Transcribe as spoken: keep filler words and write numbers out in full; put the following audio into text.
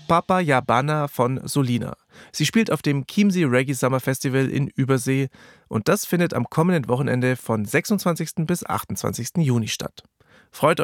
Papa Yabana von Solina. Sie spielt auf dem Chiemsee Reggae Summer Festival in Übersee und das findet am kommenden Wochenende von sechsundzwanzigsten bis achtundzwanzigsten Juni statt. Freut